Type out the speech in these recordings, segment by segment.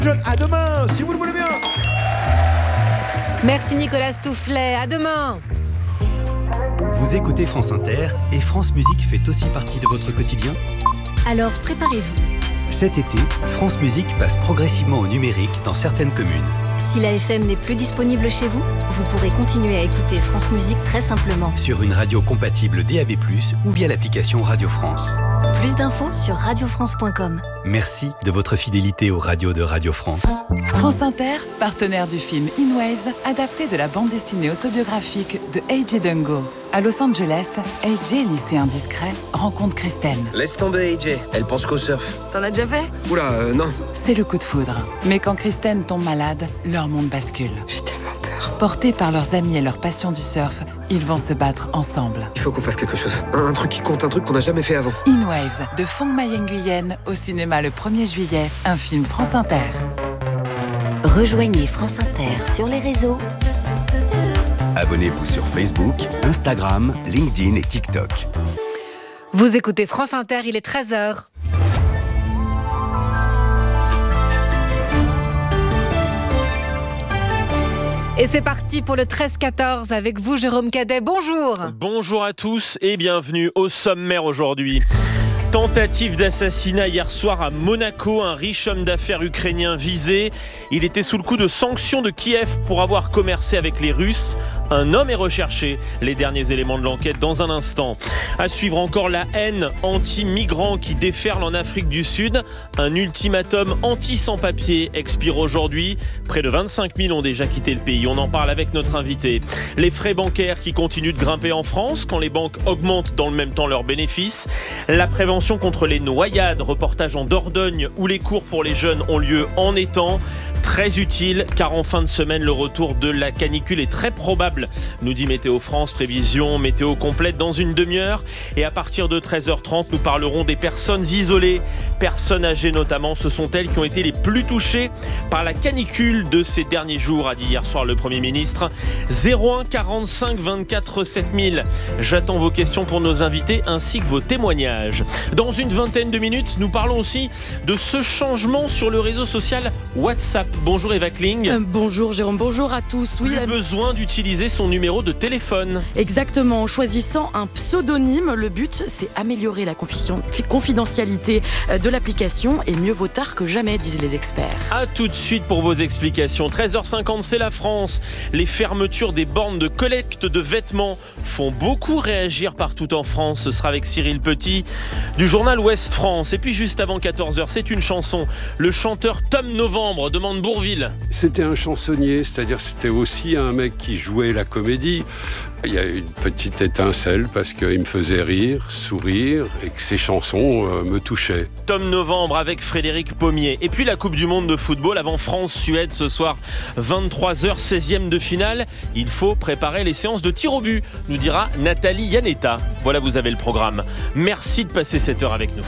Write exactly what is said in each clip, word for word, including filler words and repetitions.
À demain, si vous le voulez bien. Merci Nicolas Stoufflet, à demain. Vous écoutez France Inter et France Musique fait aussi partie de votre quotidien ? Alors préparez-vous. Cet été, France Musique passe progressivement au numérique dans certaines communes. Si la F M n'est plus disponible chez vous, vous pourrez continuer à écouter France Musique très simplement. Sur une radio compatible D A B plus, ou via l'application Radio France. Plus d'infos sur radio france point com. Merci de votre fidélité aux radios de Radio France. France Inter, partenaire du film In Waves, adapté de la bande dessinée autobiographique de A J Dungo. À Los Angeles, A J, lycéen discret, rencontre Kristen. Laisse tomber A J, elle pense qu'au surf. T'en as déjà fait ? Oula, euh, non. C'est le coup de foudre. Mais quand Kristen tombe malade, leur monde bascule. J'ai tellement peur. Portés par leurs amis et leur passion du surf, ils vont se battre ensemble. Il faut qu'on fasse quelque chose. Un, un truc qui compte, un truc qu'on n'a jamais fait avant. In Waves, de Phong Mai Nguyen, au cinéma le premier juillet, un film France Inter. Rejoignez France Inter sur les réseaux. Abonnez-vous sur Facebook, Instagram, LinkedIn et TikTok. Vous écoutez France Inter, il est treize heures. Et c'est parti pour le treize quatorze avec vous, Jérôme Cadet. Bonjour. Bonjour à tous et bienvenue au sommaire aujourd'hui. Tentative d'assassinat hier soir à Monaco, un riche homme d'affaires ukrainien visé. Il était sous le coup de sanctions de Kiev pour avoir commercé avec les Russes. Un homme est recherché. Les derniers éléments de l'enquête dans un instant. À suivre encore la haine anti-migrants qui déferle en Afrique du Sud. Un ultimatum anti-sans-papiers expire aujourd'hui. Près de vingt-cinq mille ont déjà quitté le pays. On en parle avec notre invité. Les frais bancaires qui continuent de grimper en France quand les banques augmentent dans le même temps leurs bénéfices. La prévention contre les noyades, reportage en Dordogne où les cours pour les jeunes ont lieu en étang. Très utile car en fin de semaine le retour de la canicule est très probable, nous dit Météo France. Prévision météo complète dans une demi-heure et à partir de treize heures trente nous parlerons des personnes isolées, personnes âgées notamment. Ce sont elles qui ont été les plus touchées par la canicule de ces derniers jours, a dit hier soir le Premier ministre. zéro un quarante-cinq vingt-quatre sept mille. J'attends vos questions pour nos invités ainsi que vos témoignages. Dans une vingtaine de minutes, nous parlons aussi de ce changement sur le réseau social WhatsApp. Bonjour Eva Kling. Euh, bonjour Jérôme, bonjour à tous. Oui, Plus la... besoin d'utiliser son numéro de téléphone. Exactement, en choisissant un pseudonyme, le but c'est améliorer la confidentialité de l'application et mieux vaut tard que jamais, disent les experts. A tout de suite pour vos explications. treize heures cinquante, c'est la France. Les fermetures des bornes de collecte de vêtements font beaucoup réagir partout en France. Ce sera avec Cyril Petit du journal Ouest France. Et puis juste avant quatorze heures, c'est une chanson. Le chanteur Tom Novembre demande Bourvil. C'était un chansonnier, c'est-à-dire c'était aussi un mec qui jouait la comédie. Il y a une petite étincelle parce qu'il me faisait rire, sourire et que ses chansons euh, me touchaient. Tom Novembre avec Frédéric Pommier. Et puis la Coupe du Monde de football avant France-Suède ce soir, vingt-trois heures, seizième de finale. Il faut préparer les séances de tir au but, nous dira Nathalie Yanetta. Voilà, vous avez le programme. Merci de passer cette heure avec nous.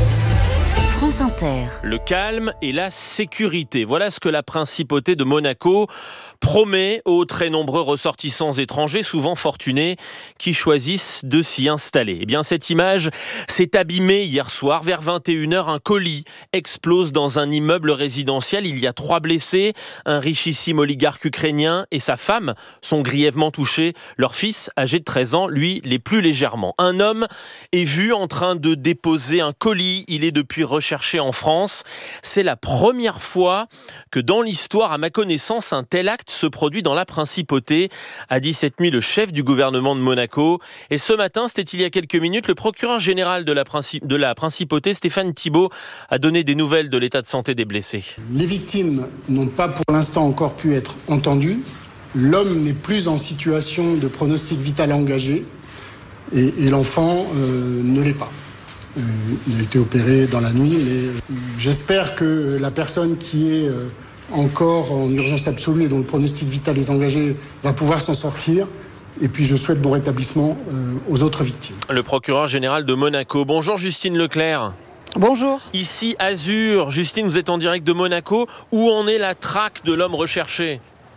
France Inter. Le calme et la sécurité. Voilà ce que la principauté de Monaco promet aux très nombreux ressortissants étrangers, souvent fortunés, qui choisissent de s'y installer. Eh bien, cette image s'est abîmée hier soir. Vers vingt et une heures, un colis explose dans un immeuble résidentiel. Il y a trois blessés. Un richissime oligarque ukrainien et sa femme sont grièvement touchés. Leur fils, âgé de treize ans, lui, l'est plus légèrement. Un homme est vu en train de déposer un colis. Il est depuis recherché en France. C'est la première fois que dans l'histoire, à ma connaissance, un tel acte se produit dans la principauté, a dit cette nuit le chef du gouvernement de Monaco. Et ce matin, c'était il y a quelques minutes, le procureur général de la, princi- de la principauté, Stéphane Thibault, a donné des nouvelles de l'état de santé des blessés. Les victimes n'ont pas pour l'instant encore pu être entendues. L'homme n'est plus en situation de pronostic vital engagé et, et l'enfant euh, ne l'est pas. Euh, il a été opéré dans la nuit, mais euh, j'espère que la personne qui est euh, encore en urgence absolue et dont le pronostic vital est engagé va pouvoir s'en sortir. Et puis je souhaite bon rétablissement euh, aux autres victimes. Le procureur général de Monaco. Bonjour Justine Leclerc. Bonjour. Ici Azur. Justine, vous êtes en direct de Monaco. Où en est la traque de l'homme recherché ?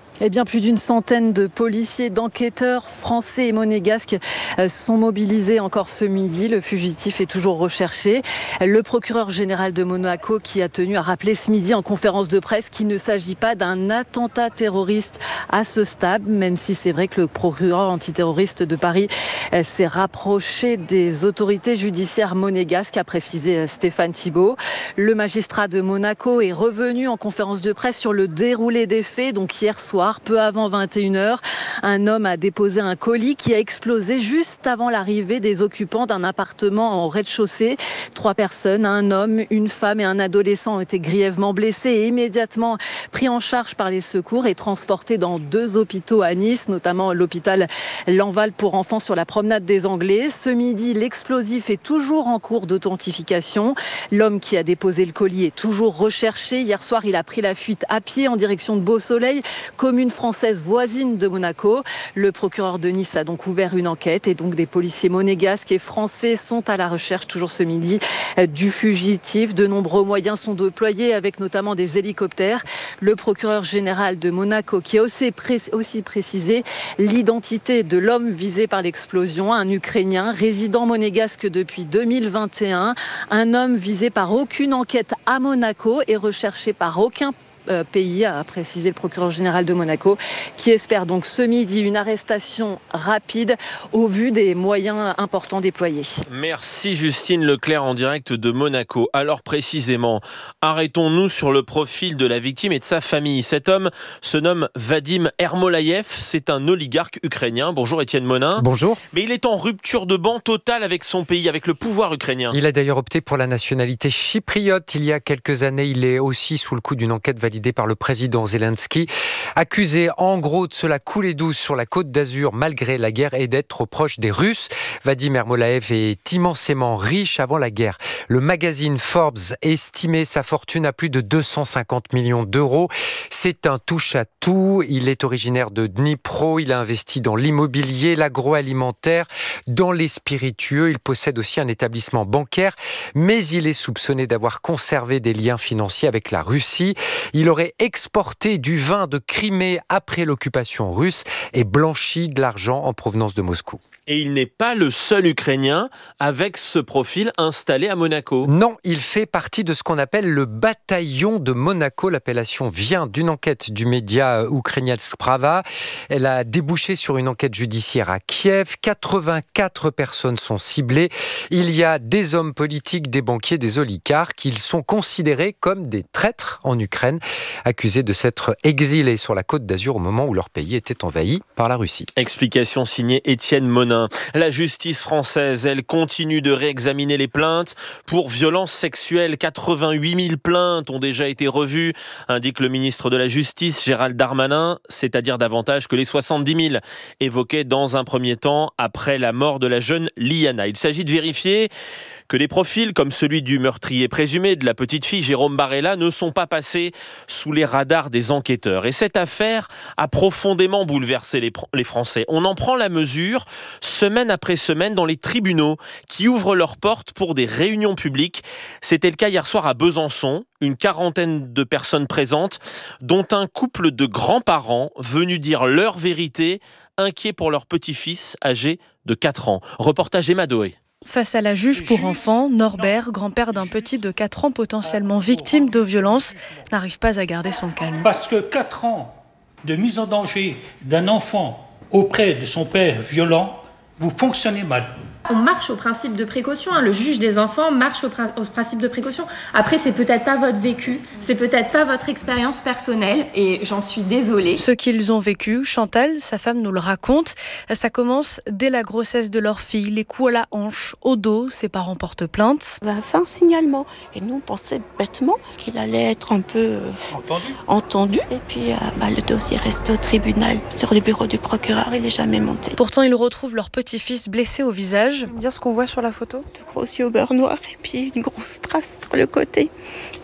Eh bien, plus d'une centaine de policiers, d'enquêteurs français et monégasques sont mobilisés encore ce midi. Le fugitif est toujours recherché. Le procureur général de Monaco qui a tenu à rappeler ce midi en conférence de presse qu'il ne s'agit pas d'un attentat terroriste à ce stade, même si c'est vrai que le procureur antiterroriste de Paris s'est rapproché des autorités judiciaires monégasques, a précisé Stéphane Thibault. Le magistrat de Monaco est revenu en conférence de presse sur le déroulé des faits, donc hier soir. Peu avant vingt et une heures, un homme a déposé un colis qui a explosé juste avant l'arrivée des occupants d'un appartement au rez-de-chaussée. Trois personnes, un homme, une femme et un adolescent ont été grièvement blessés et immédiatement pris en charge par les secours et transportés dans deux hôpitaux à Nice, notamment l'hôpital Lanval pour enfants sur la promenade des Anglais. Ce midi, l'explosif est toujours en cours d'authentification. L'homme qui a déposé le colis est toujours recherché. Hier soir, il a pris la fuite à pied en direction de Beau-Soleil, commune française voisine de Monaco. Le procureur de Nice a donc ouvert une enquête et donc des policiers monégasques et français sont à la recherche toujours ce midi du fugitif. De nombreux moyens sont déployés avec notamment des hélicoptères. Le procureur général de Monaco qui a aussi, pré- aussi précisé l'identité de l'homme visé par l'explosion, un Ukrainien résident monégasque depuis deux mille vingt et un, un homme visé par aucune enquête à Monaco et recherché par aucun Euh, pays, a précisé le procureur général de Monaco, qui espère donc ce midi une arrestation rapide au vu des moyens importants déployés. Merci Justine Leclerc en direct de Monaco. Alors précisément, arrêtons-nous sur le profil de la victime et de sa famille. Cet homme se nomme Vadim Ermolaev, c'est un oligarque ukrainien. Bonjour Étienne Monin. Bonjour. Mais il est en rupture de ban totale avec son pays, avec le pouvoir ukrainien. Il a d'ailleurs opté pour la nationalité chypriote. Il y a quelques années, il est aussi sous le coup d'une enquête validée par le président Zelensky, accusé en gros de se la couler douce sur la côte d'Azur malgré la guerre et d'être proche des Russes. Vadim Ermolaev est immensément riche avant la guerre. Le magazine Forbes estimait sa fortune à plus de deux cent cinquante millions d'euros. C'est un touche-à-tout. Il est originaire de Dnipro. Il a investi dans l'immobilier, l'agroalimentaire, dans les spiritueux. Il possède aussi un établissement bancaire, mais il est soupçonné d'avoir conservé des liens financiers avec la Russie. Il aurait exporté du vin de Crimée après l'occupation russe et blanchi de l'argent en provenance de Moscou. Et il n'est pas le seul Ukrainien avec ce profil installé à Monaco. Non, il fait partie de ce qu'on appelle le bataillon de Monaco. L'appellation vient d'une enquête du média ukrainien Sprava. Elle a débouché sur une enquête judiciaire à Kiev. quatre-vingt-quatre personnes sont ciblées. Il y a des hommes politiques, des banquiers, des oligarques. Ils sont considérés comme des traîtres en Ukraine, accusés de s'être exilés sur la côte d'Azur au moment où leur pays était envahi par la Russie. Explication signée Étienne Monin. La justice française, elle continue de réexaminer les plaintes pour violences sexuelles. quatre-vingt-huit mille plaintes ont déjà été revues, indique le ministre de la Justice, Gérald Darmanin, c'est-à-dire davantage que les soixante-dix mille évoqués dans un premier temps après la mort de la jeune Liana. Il s'agit de vérifier que des profils comme celui du meurtrier présumé de la petite fille Jérôme Barella ne sont pas passés sous les radars des enquêteurs. Et cette affaire a profondément bouleversé les, les Français. On en prend la mesure semaine après semaine dans les tribunaux qui ouvrent leurs portes pour des réunions publiques. C'était le cas hier soir à Besançon. Une quarantaine de personnes présentes, dont un couple de grands-parents venus dire leur vérité, inquiets pour leur petit-fils âgé de quatre ans. Reportage Emma Doé. Face à la juge pour enfants, Norbert, grand-père d'un petit de quatre ans potentiellement victime de violences, n'arrive pas à garder son calme. Parce que quatre ans de mise en danger d'un enfant auprès de son père violent, vous fonctionnez mal. On marche au principe de précaution, hein. Le juge des enfants marche au, pr- au principe de précaution. Après, c'est peut-être pas votre vécu, c'est peut-être pas votre expérience personnelle, et j'en suis désolée. Ce qu'ils ont vécu, Chantal, sa femme, nous le raconte. Ça commence dès la grossesse de leur fille, les coups à la hanche, au dos. Ses parents portent plainte. On a fait un signalement, et nous on pensait bêtement qu'il allait être un peu euh, entendu. entendu. Et puis euh, bah, le dossier reste au tribunal, sur le bureau du procureur, il n'est jamais monté. Pourtant, ils retrouvent leur petit-fils blessé au visage. Dire ce qu'on voit sur la photo. De gros yeux au beurre noir et puis une grosse trace sur le côté.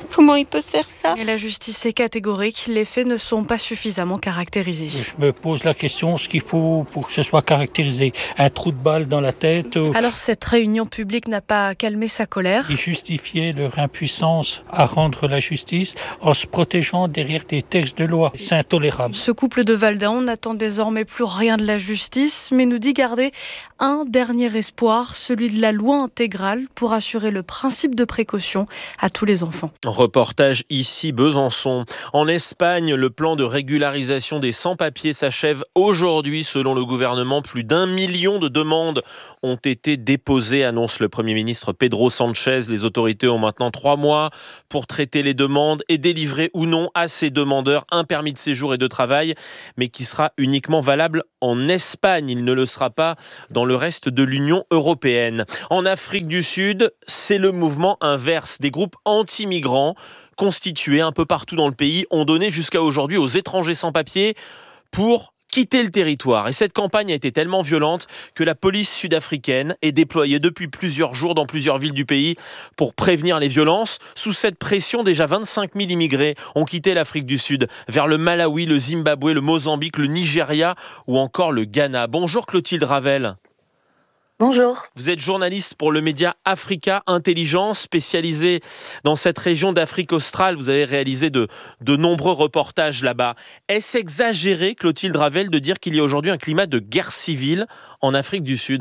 Comment il peut se faire ça? Et la justice est catégorique, les faits ne sont pas suffisamment caractérisés. Je me pose la question, ce qu'il faut pour que ce soit caractérisé. Un trou de balle dans la tête. Ou... Alors cette réunion publique n'a pas calmé sa colère. Ils justifiaient leur impuissance à rendre la justice en se protégeant derrière des textes de loi. C'est intolérable. Ce couple de Valdaon n'attend désormais plus rien de la justice, mais nous dit garder un dernier espoir, celui de la loi intégrale pour assurer le principe de précaution à tous les enfants. Reportage ici Besançon. En Espagne, le plan de régularisation des sans-papiers s'achève aujourd'hui. Selon le gouvernement, plus d'un million de demandes ont été déposées, annonce le Premier ministre Pedro Sánchez. Les autorités ont maintenant trois mois pour traiter les demandes et délivrer ou non à ces demandeurs un permis de séjour et de travail, mais qui sera uniquement valable en Espagne. Il ne le sera pas dans le reste de l'Union européenne. En Afrique du Sud, c'est le mouvement inverse. Des groupes anti-migrants constitués un peu partout dans le pays ont donné jusqu'à aujourd'hui aux étrangers sans papier pour quitter le territoire. Et cette campagne a été tellement violente que la police sud-africaine est déployée depuis plusieurs jours dans plusieurs villes du pays pour prévenir les violences. Sous cette pression, déjà vingt-cinq mille immigrés ont quitté l'Afrique du Sud vers le Malawi, le Zimbabwe, le Mozambique, le Nigeria ou encore le Ghana. Bonjour Clotilde Ravel. Bonjour. Vous êtes journaliste pour le média Africa Intelligence, spécialisé dans cette région d'Afrique australe. Vous avez réalisé de, de nombreux reportages là-bas. Est-ce exagéré, Clotilde Ravel, de dire qu'il y a aujourd'hui un climat de guerre civile en Afrique du Sud ?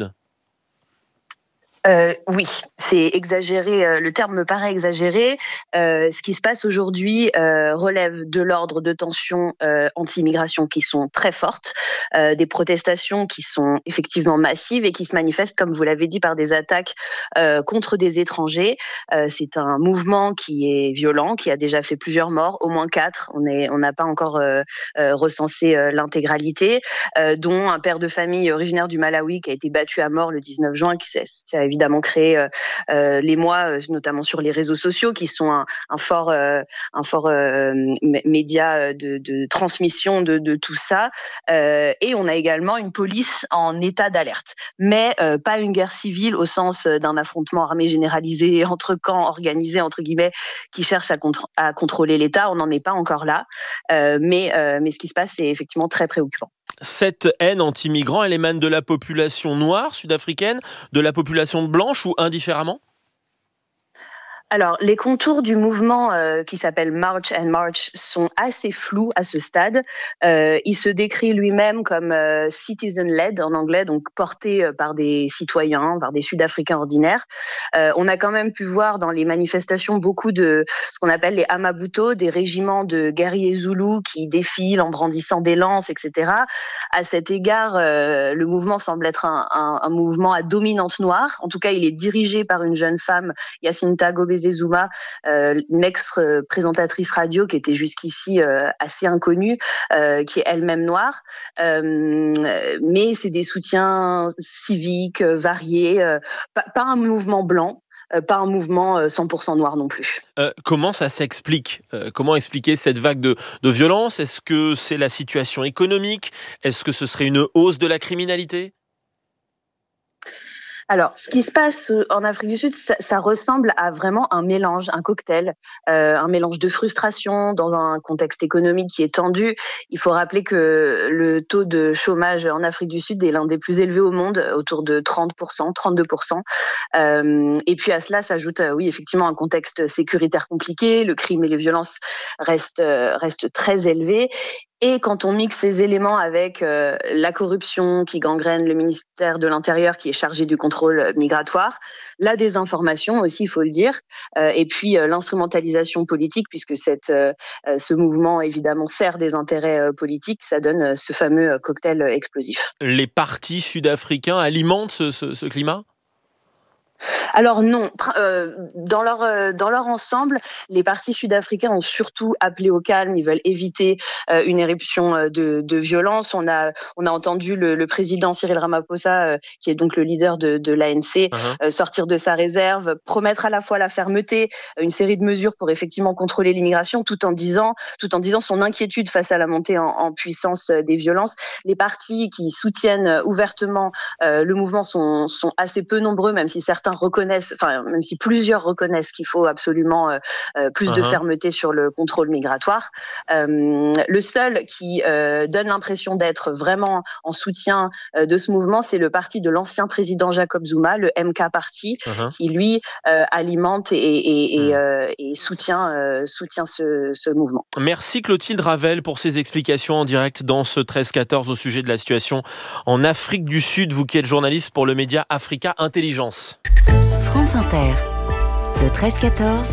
Euh, oui, c'est exagéré. Euh, le terme me paraît exagéré. Euh, ce qui se passe aujourd'hui euh, relève de l'ordre de tensions euh, anti-immigration qui sont très fortes, euh, des protestations qui sont effectivement massives et qui se manifestent, comme vous l'avez dit, par des attaques euh, contre des étrangers. Euh, c'est un mouvement qui est violent, qui a déjà fait plusieurs morts, au moins quatre. On est, on n'a pas encore euh, euh, recensé euh, l'intégralité, euh, dont un père de famille originaire du Malawi qui a été battu à mort le dix-neuf juin, qui s'est, s'est évidemment créé euh, euh, l'émoi, euh, notamment sur les réseaux sociaux, qui sont un, un fort, euh, un fort euh, média de, de transmission de, de tout ça. Euh, et on a également une police en état d'alerte, mais euh, pas une guerre civile au sens d'un affrontement armé généralisé entre camps organisés entre guillemets qui cherchent à, contre- à contrôler l'État. On n'en est pas encore là, euh, mais euh, mais ce qui se passe est effectivement très préoccupant. Cette haine anti-migrants, elle émane de la population noire sud-africaine, de la population blanche ou indifféremment ? Alors, les contours du mouvement euh, qui s'appelle March and March sont assez flous à ce stade. Euh, il se décrit lui-même comme euh, citizen-led en anglais, donc porté euh, par des citoyens, par des Sud-Africains ordinaires. Euh, on a quand même pu voir dans les manifestations beaucoup de ce qu'on appelle les Amabuto, des régiments de guerriers zoulous qui défilent en brandissant des lances, et cetera. À cet égard, euh, le mouvement semble être un, un, un mouvement à dominante noire. En tout cas, il est dirigé par une jeune femme, Yacinta Gobese Zuma, euh, une ex-présentatrice radio qui était jusqu'ici euh, assez inconnue, euh, qui est elle-même noire. Euh, mais c'est des soutiens civiques euh, variés, euh, pas, pas un mouvement blanc. Euh, pas un mouvement euh, cent pour cent noir non plus. Euh, comment ça s'explique ? euh, Comment expliquer cette vague de, de violence ? Est-ce que c'est la situation économique ? Est-ce que ce serait une hausse de la criminalité ? Alors, ce qui se passe en Afrique du Sud, ça, ça ressemble à vraiment un mélange, un cocktail, euh, un mélange de frustration dans un contexte économique qui est tendu. Il faut rappeler que le taux de chômage en Afrique du Sud est l'un des plus élevés au monde, autour de trente pour cent, trente-deux pour cent. Euh, et puis à cela s'ajoute, euh, oui, effectivement, un contexte sécuritaire compliqué. Le crime et les violences restent, euh, restent très élevés. Et quand on mixe ces éléments avec euh, la corruption qui gangrène le ministère de l'Intérieur qui est chargé du contrôle migratoire, la désinformation aussi, il faut le dire, euh, et puis euh, l'instrumentalisation politique, puisque cette, euh, ce mouvement évidemment sert des intérêts euh, politiques, ça donne euh, ce fameux cocktail euh, explosif. Les partis sud-africains alimentent ce, ce, ce climat ? Alors non, euh, dans leur euh, dans leur ensemble, les partis sud-africains ont surtout appelé au calme. Ils veulent éviter euh, une éruption euh, de, de violence. On a on a entendu le, le président Cyril Ramaphosa, euh, qui est donc le leader de, de l'A N C, uh-huh. euh, sortir de sa réserve, promettre à la fois la fermeté, une série de mesures pour effectivement contrôler l'immigration, tout en disant tout en disant son inquiétude face à la montée en, en puissance des violences. Les partis qui soutiennent ouvertement euh, le mouvement sont sont assez peu nombreux, même si certains certains reconnaissent, enfin même si plusieurs reconnaissent qu'il faut absolument euh, euh, plus uh-huh. de fermeté sur le contrôle migratoire, euh, le seul qui euh, donne l'impression d'être vraiment en soutien euh, de ce mouvement, c'est le parti de l'ancien président Jacob Zuma, le M K Party, uh-huh. qui lui euh, alimente et, et, et, euh, et soutient, euh, soutient ce, ce mouvement. Merci Clotilde Ravel pour ces explications en direct dans ce treize quatorze au sujet de la situation en Afrique du Sud. Vous qui êtes journaliste pour le média Africa Intelligence. France Inter, le treize quatorze,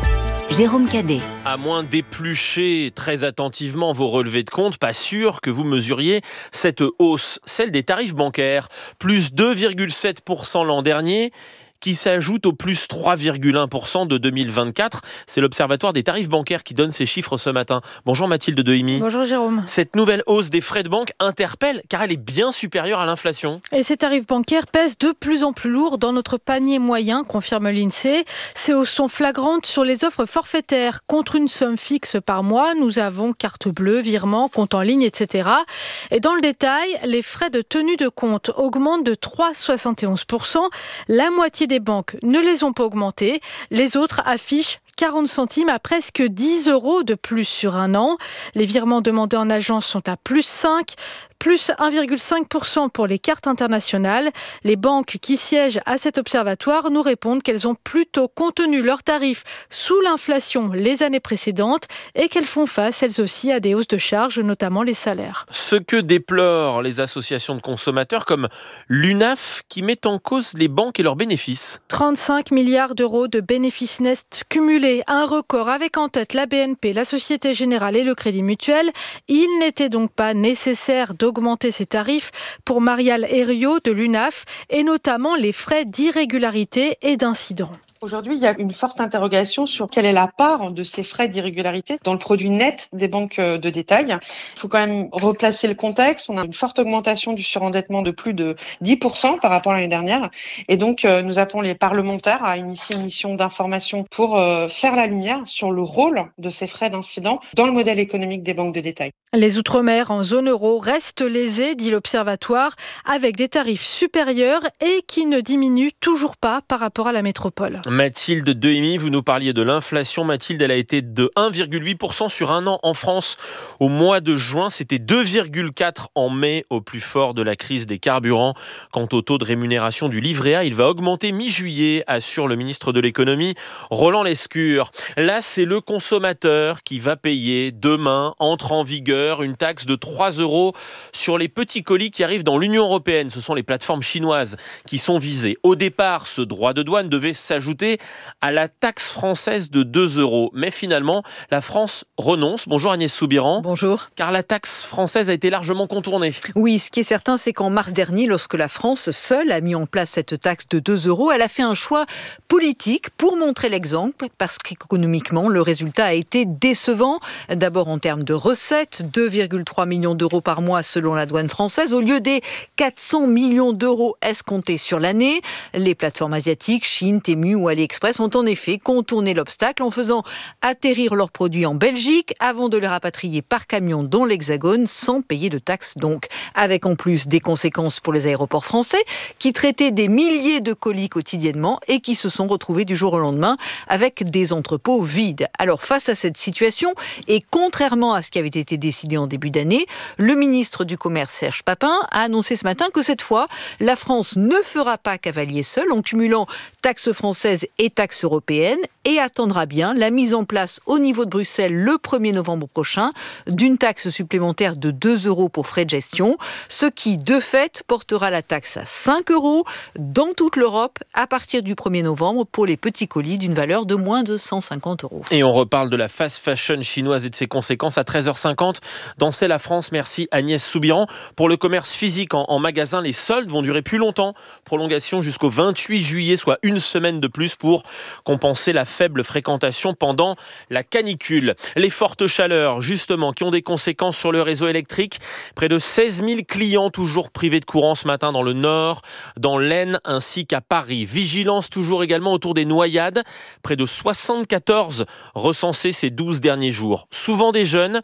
Jérôme Cadet. À moins d'éplucher très attentivement vos relevés de compte, pas sûr que vous mesuriez cette hausse, celle des tarifs bancaires, plus deux virgule sept pour cent l'an dernier, qui s'ajoute au plus trois virgule un pour cent de deux mille vingt-quatre. C'est l'Observatoire des tarifs bancaires qui donne ces chiffres ce matin. Bonjour Mathilde Dehimi. Bonjour Jérôme. Cette nouvelle hausse des frais de banque interpelle car elle est bien supérieure à l'inflation. Et ces tarifs bancaires pèsent de plus en plus lourd dans notre panier moyen, confirme l'INSEE. Ces hausses sont flagrantes sur les offres forfaitaires. Contre une somme fixe par mois, nous avons carte bleue, virement, compte en ligne, et cetera. Et dans le détail, les frais de tenue de compte augmentent de trois virgule soixante et onze pour cent. La moitié des banques ne les ont pas augmentés. Les autres affichent quarante centimes à presque dix euros de plus sur un an. Les virements demandés en agence sont à plus cinq, plus un virgule cinq pour cent pour les cartes internationales. Les banques qui siègent à cet observatoire nous répondent qu'elles ont plutôt contenu leurs tarifs sous l'inflation les années précédentes et qu'elles font face elles aussi à des hausses de charges, notamment les salaires. Ce que déplorent les associations de consommateurs comme l'U N A F qui met en cause les banques et leurs bénéfices. trente-cinq milliards d'euros de bénéfices nets cumulés, un record avec en tête la B N P, la Société Générale et le Crédit Mutuel. Il n'était donc pas nécessaire d'augmenter ces tarifs pour Marial Herriot de l'U N A F et notamment les frais d'irrégularité et d'incidents. Aujourd'hui, il y a une forte interrogation sur quelle est la part de ces frais d'irrégularité dans le produit net des banques de détail. Il faut quand même replacer le contexte. On a une forte augmentation du surendettement de plus de dix pour cent par rapport à l'année dernière. Et donc, nous appelons les parlementaires à initier une mission d'information pour faire la lumière sur le rôle de ces frais d'incident dans le modèle économique des banques de détail. Les Outre-mer en zone euro restent lésés, dit l'Observatoire, avec des tarifs supérieurs et qui ne diminuent toujours pas par rapport à la métropole. Mathilde Dehimi, vous nous parliez de l'inflation. Mathilde, elle a été de un virgule huit pour cent sur un an en France au mois de juin. C'était deux virgule quatre en mai, au plus fort de la crise des carburants. Quant au taux de rémunération du livret A, il va augmenter mi-juillet, assure le ministre de l'économie, Roland Lescure. Là, c'est le consommateur qui va payer. Demain, entre en vigueur une taxe de trois euros sur les petits colis qui arrivent dans l'Union européenne. Ce sont les plateformes chinoises qui sont visées. Au départ, ce droit de douane devait s'ajouter à la taxe française de deux euros. Mais finalement, la France renonce. Bonjour Agnès Soubiran. Bonjour. Car la taxe française a été largement contournée. Oui, ce qui est certain, c'est qu'en mars dernier, lorsque la France seule a mis en place cette taxe de deux euros, elle a fait un choix politique pour montrer l'exemple, parce qu'économiquement, le résultat a été décevant. D'abord en termes de recettes, deux virgule trois millions d'euros par mois selon la douane française, au lieu des quatre cents millions d'euros escomptés sur l'année. Les plateformes asiatiques, Chine, Temu ou AliExpress ont en effet contourné l'obstacle en faisant atterrir leurs produits en Belgique avant de les rapatrier par camion dans l'Hexagone sans payer de taxes donc. Avec en plus des conséquences pour les aéroports français qui traitaient des milliers de colis quotidiennement et qui se sont retrouvés du jour au lendemain avec des entrepôts vides. Alors face à cette situation et contrairement à ce qui avait été décidé en début d'année, le ministre du Commerce Serge Papin a annoncé ce matin que cette fois, la France ne fera pas cavalier seul en cumulant taxes françaises et taxes européennes et attendra bien la mise en place au niveau de Bruxelles le premier novembre prochain d'une taxe supplémentaire de deux euros pour frais de gestion, ce qui de fait portera la taxe à cinq euros dans toute l'Europe à partir du premier novembre pour les petits colis d'une valeur de moins de cent cinquante euros. Et on reparle de la fast fashion chinoise et de ses conséquences à treize heures cinquante dans C'est la France. Merci Agnès Soubiran. Pour le commerce physique en, en magasin, les soldes vont durer plus longtemps. Prolongation jusqu'au vingt-huit juillet, soit une semaine de plus pour compenser la faible fréquentation pendant la canicule. Les fortes chaleurs, justement, qui ont des conséquences sur le réseau électrique. Près de seize mille clients toujours privés de courant ce matin dans le Nord, dans l'Aisne ainsi qu'à Paris. Vigilance toujours également autour des noyades. Près de soixante-quatorze recensées ces douze derniers jours. Souvent des jeunes.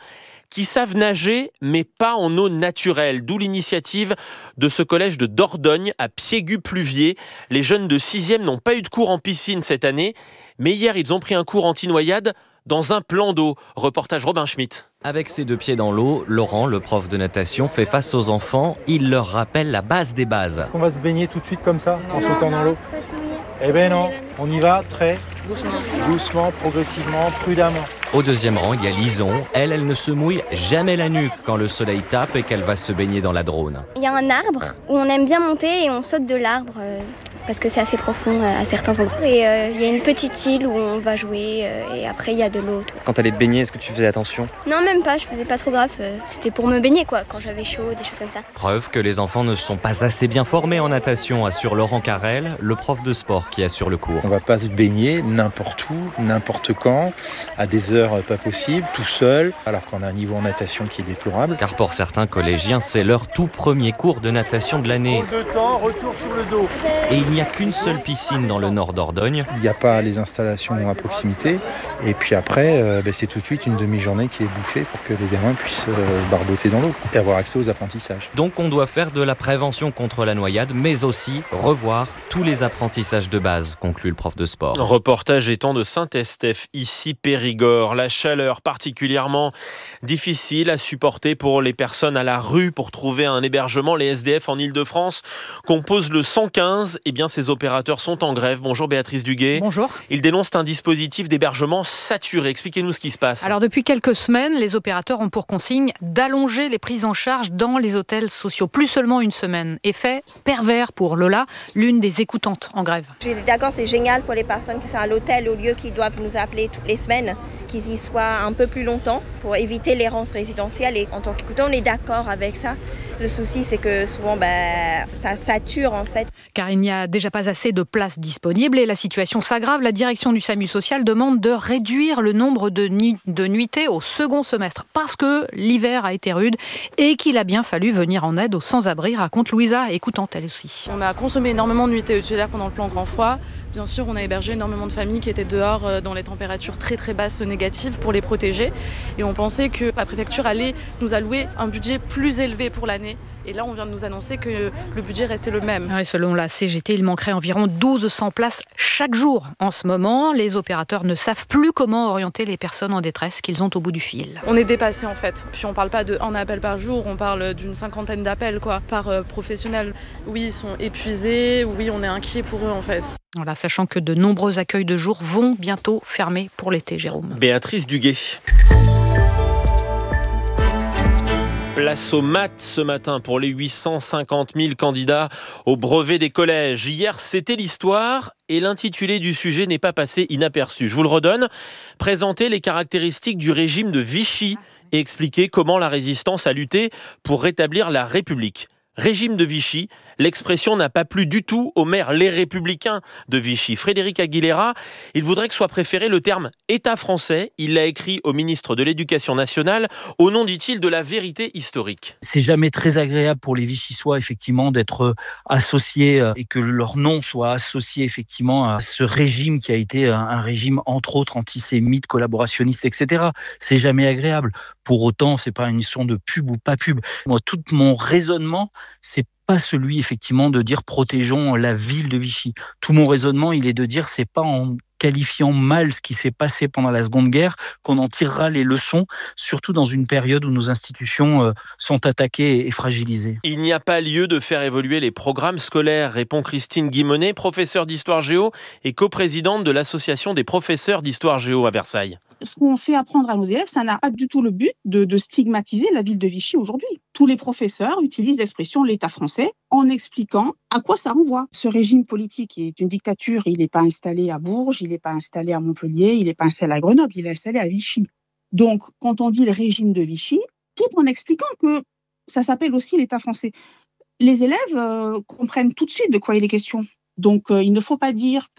qui savent nager, mais pas en eau naturelle. D'où l'initiative de ce collège de Dordogne à Piégut-Pluviers. Les jeunes de sixième n'ont pas eu de cours en piscine cette année, mais hier, ils ont pris un cours anti-noyade dans un plan d'eau. Reportage Robin Schmitt. Avec ses deux pieds dans l'eau, Laurent, le prof de natation, fait face aux enfants. Il leur rappelle la base des bases. Est-ce qu'on va se baigner tout de suite comme ça, en sautant dans l'eau ? Eh ben non, on y va très doucement, doucement, progressivement, prudemment. Au deuxième rang, il y a Lison. Elle, elle ne se mouille jamais la nuque quand le soleil tape et qu'elle va se baigner dans la Drône. Il y a un arbre où on aime bien monter et on saute de l'arbre euh, parce que c'est assez profond euh, à certains endroits. Et euh, il y a une petite île où on va jouer euh, et après il y a de l'eau. Tout. Quand t'allais te baigner, est-ce que tu faisais attention ? Non, même pas, je faisais pas trop grave. Euh, c'était pour me baigner quoi, quand j'avais chaud, des choses comme ça. Preuve que les enfants ne sont pas assez bien formés en natation, assure Laurent Carrel, le prof de sport qui assure le cours. On va pas se baigner n'importe où, n'importe quand, à des heures pas possibles, tout seul, alors qu'on a un niveau en natation qui est déplorable. Car pour certains collégiens, c'est leur tout premier cours de natation de l'année. Pause de temps, retour sur le dos. Et il n'y a qu'une seule piscine dans le nord Dordogne. Il n'y a pas les installations à proximité. Et puis après, euh, ben c'est tout de suite une demi-journée qui est bouffée pour que les gamins puissent euh, barboter dans l'eau et avoir accès aux apprentissages. Donc on doit faire de la prévention contre la noyade, mais aussi revoir tous les apprentissages de base, conclut le prof de sport. Reportage étant de Saint-Estèphe, ici Périgord. La chaleur particulièrement difficile à supporter pour les personnes à la rue pour trouver un hébergement. Les S D F en Ile-de-France composent le cent quinze. Eh bien, ces opérateurs sont en grève. Bonjour Béatrice Duguet. Bonjour. Ils dénoncent un dispositif d'hébergement saturé. Expliquez-nous ce qui se passe. Alors depuis quelques semaines, les opérateurs ont pour consigne d'allonger les prises en charge dans les hôtels sociaux. Plus seulement une semaine. Effet pervers pour Lola, l'une des écoutantes en grève. Je suis d'accord, c'est génial pour les personnes qui sont à l'hôtel au lieu qu'ils doivent nous appeler toutes les semaines, qu'ils y soient un peu plus longtemps pour éviter l'errance résidentielle. Et en tant qu'écoutant, on est d'accord avec ça. Le souci, c'est que souvent, ben, ça sature en fait. Car il n'y a déjà pas assez de places disponibles et la situation s'aggrave. La direction du SAMU social demande de réduire le nombre de, nu- de nuitées au second semestre parce que l'hiver a été rude et qu'il a bien fallu venir en aide aux sans-abri, raconte Louisa, écoutante elle aussi. On a consommé énormément de nuitées hôtelières pendant le plan grand froid. Bien sûr, on a hébergé énormément de familles qui étaient dehors dans les températures très très basses négatives pour les protéger. Et on pensait que la préfecture allait nous allouer un budget plus élevé pour l'année. Et là, on vient de nous annoncer que le budget restait le même. Et selon la C G T, il manquerait environ mille deux cents places chaque jour. En ce moment, les opérateurs ne savent plus comment orienter les personnes en détresse qu'ils ont au bout du fil. On est dépassé en fait. Puis on parle pas d'un appel par jour, on parle d'une cinquantaine d'appels quoi, par euh, professionnel. Oui, ils sont épuisés, oui, on est inquiet pour eux en fait. Voilà, sachant que de nombreux accueils de jour vont bientôt fermer pour l'été, Jérôme. Béatrice Duguet. Place aux maths ce matin pour les huit cent cinquante mille candidats au brevet des collèges. Hier, c'était l'histoire et l'intitulé du sujet n'est pas passé inaperçu. Je vous le redonne. Présenter les caractéristiques du régime de Vichy et expliquer comment la résistance a lutté pour rétablir la République. Régime de Vichy, l'expression n'a pas plu du tout au maire Les Républicains de Vichy. Frédéric Aguilera, il voudrait que soit préféré le terme État français. Il l'a écrit au ministre de l'Éducation nationale, au nom, dit-il, de la vérité historique. C'est jamais très agréable pour les Vichysois, effectivement, d'être associés et que leur nom soit associé, effectivement, à ce régime qui a été un régime, entre autres, antisémite, collaborationniste, et cetera. C'est jamais agréable. Pour autant, c'est pas une question de pub ou pas pub. Moi, tout mon raisonnement, c'est pas celui, effectivement, de dire protégeons la ville de Vichy. Tout mon raisonnement, il est de dire c'est pas en qualifiant mal ce qui s'est passé pendant la Seconde Guerre qu'on en tirera les leçons, surtout dans une période où nos institutions euh, sont attaquées et fragilisées. Il n'y a pas lieu de faire évoluer les programmes scolaires, répond Christine Guimonet, professeure d'histoire géo et coprésidente de l'association des professeurs d'histoire géo à Versailles. Ce qu'on fait apprendre à nos élèves, ça n'a pas du tout le but de, de stigmatiser la ville de Vichy aujourd'hui. Tous les professeurs utilisent l'expression l'État français en expliquant à quoi ça renvoie. Ce régime politique qui est une dictature, il n'est pas installé à Bourges, il n'est pas installé à Montpellier, il n'est pas installé à Grenoble, il est installé à Vichy. Donc, quand on dit le régime de Vichy, tout en expliquant que ça s'appelle aussi l'État français. Les élèves euh, comprennent tout de suite de quoi il est question. Donc, euh, il ne faut pas dire que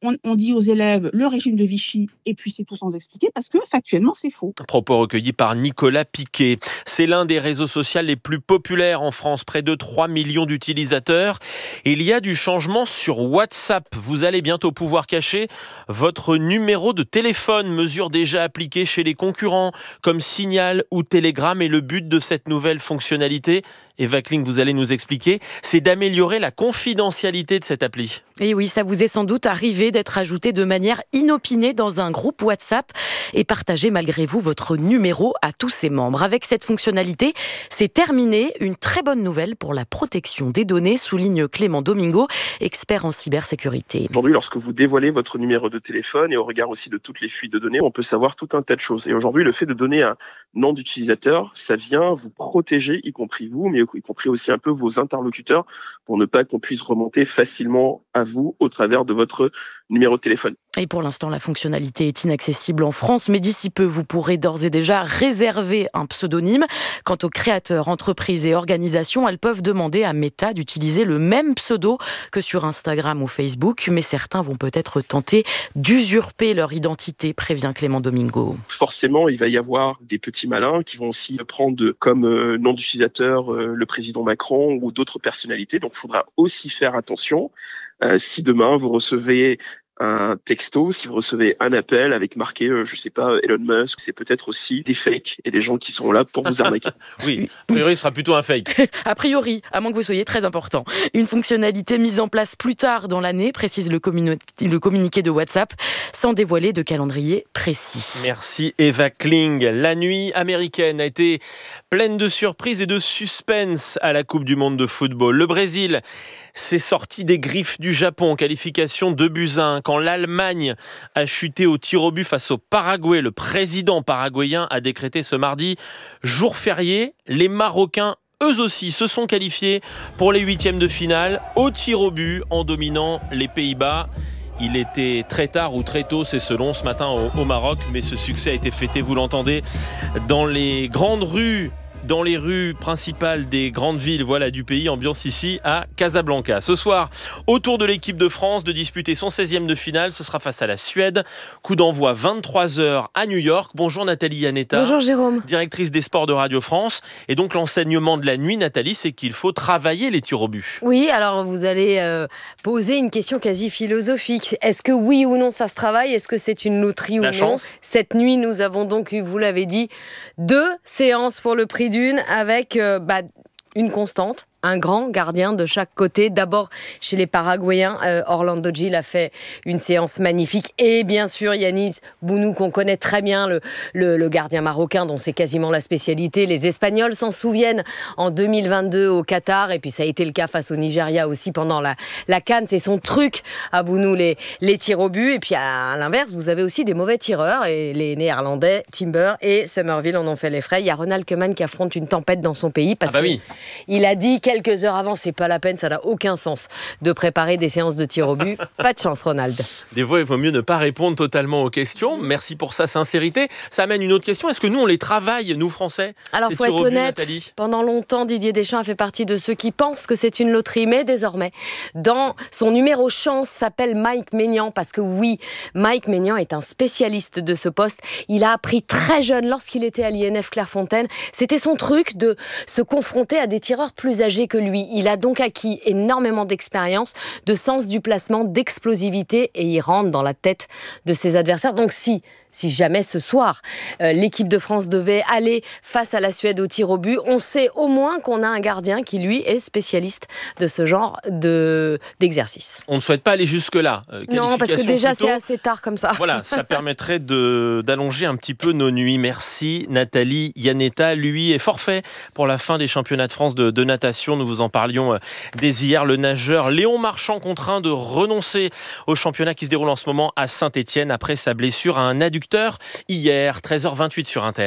on, on dit aux élèves le régime de Vichy et puis c'est tout sans expliquer parce que factuellement c'est faux. Propos recueillis par Nicolas Piquet. C'est l'un des réseaux sociaux les plus populaires en France, près de trois millions d'utilisateurs. Il y a du changement sur WhatsApp. Vous allez bientôt pouvoir cacher votre numéro de téléphone, mesure déjà appliquée chez les concurrents comme Signal ou Telegram. Et le but de cette nouvelle fonctionnalité, Eva Kling, vous allez nous expliquer, c'est d'améliorer la confidentialité de cette appli. Et oui, ça vous est sans doute arrivé d'être ajouté de manière inopinée dans un groupe WhatsApp et partager malgré vous votre numéro à tous ses membres. Avec cette fonctionnalité, c'est terminé. Une très bonne nouvelle pour la protection des données, souligne Clément Domingo, expert en cybersécurité. Aujourd'hui, lorsque vous dévoilez votre numéro de téléphone et au regard aussi de toutes les fuites de données, on peut savoir tout un tas de choses. Et aujourd'hui, le fait de donner un nom d'utilisateur, ça vient vous protéger, y compris vous, mais y compris aussi un peu vos interlocuteurs, pour ne pas qu'on puisse remonter facilement à vous au travers de votre numéro de téléphone. Et pour l'instant, la fonctionnalité est inaccessible en France, mais d'ici peu, vous pourrez d'ores et déjà réserver un pseudonyme. Quant aux créateurs, entreprises et organisations, elles peuvent demander à Meta d'utiliser le même pseudo que sur Instagram ou Facebook, mais certains vont peut-être tenter d'usurper leur identité, prévient Clément Domingo. Forcément, il va y avoir des petits malins qui vont aussi prendre comme euh, nom d'utilisateur euh, le président Macron ou d'autres personnalités, donc il faudra aussi faire attention. Euh, si demain vous recevez un texto, si vous recevez un appel avec marqué, euh, je sais pas, Elon Musk, c'est peut-être aussi des fakes et des gens qui sont là pour vous arnaquer. Oui, a priori, ce sera plutôt un fake. A priori, à moins que vous soyez très important. Une fonctionnalité mise en place plus tard dans l'année, précise le, communi- le communiqué de WhatsApp, sans dévoiler de calendrier précis. Merci Eva Kling. La nuit américaine a été pleine de surprises et de suspense à la Coupe du Monde de football. Le Brésil s'est sorti des griffes du Japon, qualification deux buts à un. Quand l'Allemagne a chuté au tir au but face au Paraguay, le président paraguayen a décrété ce mardi jour férié. Les Marocains, eux aussi, se sont qualifiés pour les huitièmes de finale au tir au but en dominant les Pays-Bas. Il était très tard ou très tôt, c'est selon, ce matin au, au Maroc, mais ce succès a été fêté, vous l'entendez, dans les grandes rues dans les rues principales des grandes villes voilà, du pays, ambiance ici à Casablanca. Ce soir, au tour de l'équipe de France de disputer son seizième de finale, ce sera face à la Suède. Coup d'envoi vingt-trois heures à New York. Bonjour Nathalie Yanetta. Bonjour Jérôme. Directrice des sports de Radio France. Et donc l'enseignement de la nuit, Nathalie, c'est qu'il faut travailler les tirs au but. Oui, alors vous allez euh, poser une question quasi philosophique. Est-ce que oui ou non ça se travaille ? Est-ce que c'est une loterie la ou chance. non ? Cette nuit, nous avons donc eu, vous l'avez dit, deux séances pour le prix d'une avec euh, bah, une constante. Un grand gardien de chaque côté. D'abord, chez les Paraguayens, euh, Orlando Gil a fait une séance magnifique. Et bien sûr, Yanis Bounou, qu'on connaît très bien, le, le, le gardien marocain, dont c'est quasiment la spécialité. Les Espagnols s'en souviennent en deux mille vingt-deux au Qatar. Et puis, ça a été le cas face au Nigeria aussi pendant la, la CAN. C'est son truc à Bounou, les, les tirs au but. Et puis, à l'inverse, vous avez aussi des mauvais tireurs. Et les Néerlandais, Timber et Somerville en ont fait les frais. Il y a Ronald Koeman qui affronte une tempête dans son pays. Parce ah bah oui. qu'il a dit quelques heures avant, c'est pas la peine, ça n'a aucun sens de préparer des séances de tir au but. Pas de chance, Ronald. Des fois, il vaut mieux ne pas répondre totalement aux questions. Merci pour sa sincérité. Ça amène une autre question. Est-ce que nous, on les travaille, nous, Français ? Alors, il faut être honnête, Nathalie. Pendant longtemps, Didier Deschamps a fait partie de ceux qui pensent que c'est une loterie. Mais désormais, dans son numéro chance, s'appelle Mike Maignan. Parce que oui, Mike Maignan est un spécialiste de ce poste. Il a appris très jeune, lorsqu'il était à l'I N F Clairefontaine. C'était son truc de se confronter à des tireurs plus âgés que lui. Il a donc acquis énormément d'expérience, de sens du placement, d'explosivité et il rentre dans la tête de ses adversaires. Donc si, si jamais ce soir, euh, l'équipe de France devait aller face à la Suède au tir au but, on sait au moins qu'on a un gardien qui, lui, est spécialiste de ce genre de, d'exercice. On ne souhaite pas aller jusque-là. Euh, non, parce que déjà, plutôt. C'est assez tard comme ça. Voilà, ça permettrait de, d'allonger un petit peu nos nuits. Merci Nathalie Yanetta. Lui est forfait pour la fin des championnats de France de, de natation. Nous vous en parlions dès hier. Le nageur Léon Marchand contraint de renoncer au championnat qui se déroule en ce moment à Saint-Étienne après sa blessure à un adducteur hier, treize heures vingt-huit sur Inter.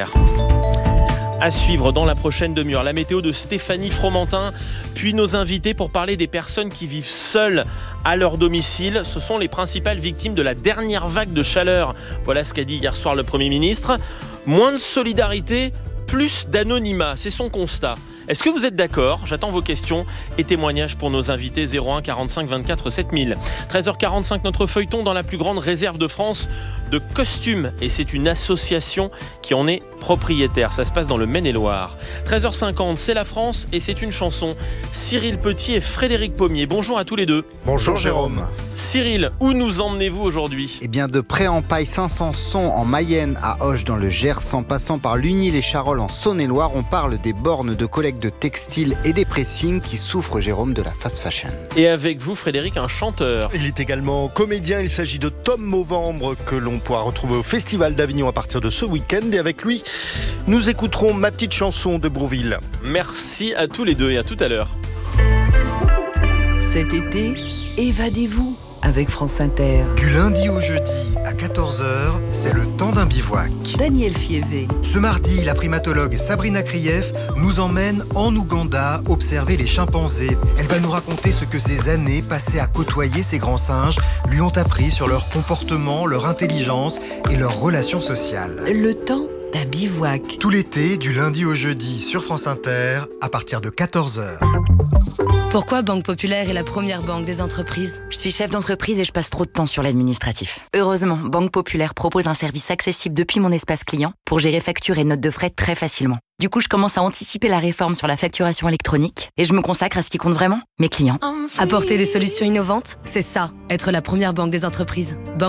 À suivre dans la prochaine demi-heure, la météo de Stéphanie Fromentin, puis nos invités pour parler des personnes qui vivent seules à leur domicile. Ce sont les principales victimes de la dernière vague de chaleur. Voilà ce qu'a dit hier soir le Premier ministre. Moins de solidarité, plus d'anonymat, c'est son constat. Est-ce que vous êtes d'accord ? J'attends vos questions et témoignages pour nos invités. zéro un quarante-cinq vingt-quatre sept mille. treize heures quarante-cinq, notre feuilleton dans la plus grande réserve de France de costumes. Et c'est une association qui en est propriétaire. Ça se passe dans le Maine-et-Loire. treize heures cinquante, c'est la France et c'est une chanson. Cyril Petit et Frédéric Pommier. Bonjour à tous les deux. Bonjour Jérôme. Cyril, où nous emmenez-vous aujourd'hui ? Eh bien de Pré-en-Paille, Saint-Sanson en Mayenne à Auch dans le Gers, en passant par Lugny-les-Charolles en Saône-et-Loire, on parle des bornes de collecte de textiles et des pressings qui souffrent, Jérôme, de la fast fashion. Et avec vous, Frédéric, un chanteur. Il est également comédien. Il s'agit de Tom Movembre que l'on pourra retrouver au Festival d'Avignon à partir de ce week-end. Et avec lui, nous écouterons Ma petite chanson de Brouville. Merci à tous les deux et à tout à l'heure. Cet été, évadez-vous avec France Inter. Du lundi au jeudi à quatorze heures, c'est le temps d'un bivouac. Daniel Fievé. Ce mardi, la primatologue Sabrina Krief nous emmène en Ouganda observer les chimpanzés. Elle va nous raconter ce que ces années passées à côtoyer ces grands singes lui ont appris sur leur comportement, leur intelligence et leurs relations sociales. Le temps d'un bivouac. Tout l'été, du lundi au jeudi sur France Inter, à partir de quatorze heures. Pourquoi Banque Populaire est la première banque des entreprises ? Je suis chef d'entreprise et je passe trop de temps sur l'administratif. Heureusement, Banque Populaire propose un service accessible depuis mon espace client pour gérer factures et notes de frais très facilement. Du coup, je commence à anticiper la réforme sur la facturation électronique et je me consacre à ce qui compte vraiment, mes clients. Apporter des solutions innovantes, c'est ça, être la première banque des entreprises. Banque